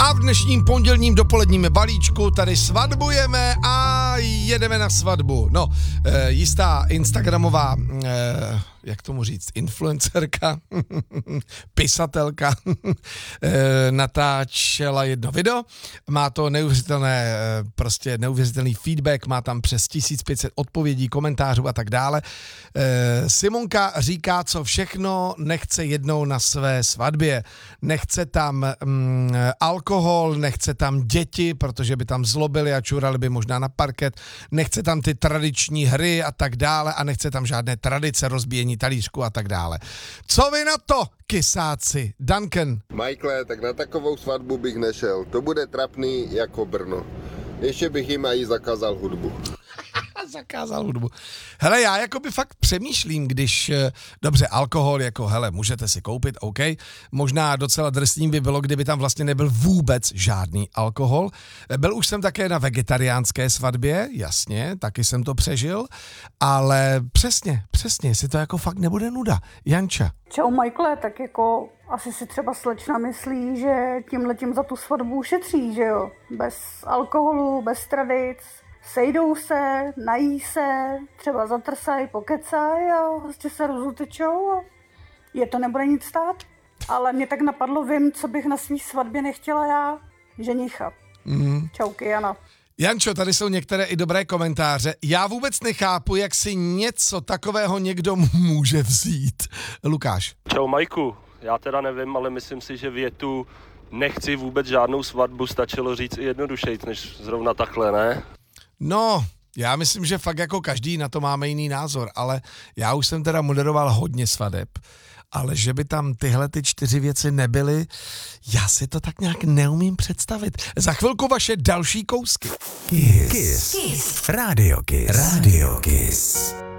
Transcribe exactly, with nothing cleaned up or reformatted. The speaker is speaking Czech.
A v dnešním pondělním dopoledním balíčku tady svatbujeme a jedeme na svatbu. No, e, jistá instagramová, e, jak tomu říct, influencerka, pisatelka, e, natáčela jedno video. Má to neuvěřitelné, e, prostě neuvěřitelný feedback, má tam přes tisíc pět set odpovědí, komentářů a tak dále. E, Simonka říká, co všechno nechce jednou na své svatbě. Nechce tam mm, alkohol, nechce tam děti, protože by tam zlobili a čurali by možná na parket, nechce tam ty tradiční hry a tak dále a nechce tam žádné tradice, rozbíjení talířku a tak dále. Co vy na to, kysáci? Duncan. Michael, tak na takovou svatbu bych nešel. To bude trapný jako Brno. Ještě bych jim i zakázal hudbu. Zakázal hudbu. Hele, já jakoby fakt přemýšlím, když, dobře, alkohol, jako hele, můžete si koupit, OK, možná docela drsný by bylo, kdyby tam vlastně nebyl vůbec žádný alkohol. Byl už jsem také na vegetariánské svatbě, jasně, taky jsem to přežil, ale přesně, přesně, jestli to jako fakt nebude nuda. Janča. Čau Michael, tak jako asi si třeba slečna myslí, že tímhletím za tu svatbu ušetří, že jo? Bez alkoholu, bez tradic. Sejdou se, nají se, třeba zatrsají, pokecají a prostě se rozutečou a je to nebude nic stát. Ale mě tak napadlo, vím, co bych na svý svatbě nechtěla já, ženicha. Mm. Čauky, Jana. Jančo, tady jsou některé i dobré komentáře. Já vůbec nechápu, jak si něco takového někdo může vzít. Lukáš. Čau Majku, já teda nevím, ale myslím si, že větu nechci vůbec žádnou svatbu stačilo říct i jednodušejc, než zrovna takhle, ne? No, já myslím, že fakt jako každý na to máme jiný názor, ale já už jsem teda moderoval hodně svadeb, ale že by tam tyhle ty čtyři věci nebyly, já si to tak nějak neumím představit. Za chvilku vaše další kousky. Kiss. Kiss. Kiss. Radio Kiss. Radio Kiss.